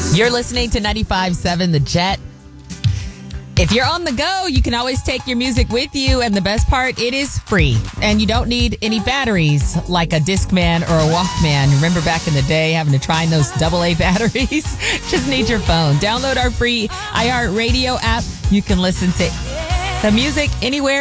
You're listening to 95.7 The Jet. If you're on the go, you can always take your music with you. And the best part, it is free. And you don't need any batteries like a Discman or a Walkman. Remember back in the day having to try in those AA batteries? Just need your phone. Download our free iHeartRadio app. You can listen to the music anywhere.